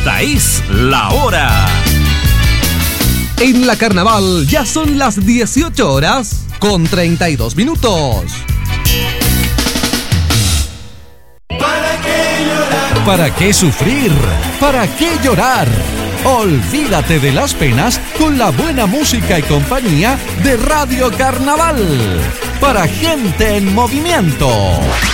Esta es la hora. En la Carnaval ya son las 18 horas con 32 minutos. ¿Para qué sufrir? ¿Para qué llorar? Olvídate de las penas con la buena música y compañía de Radio Carnaval. Para gente en movimiento.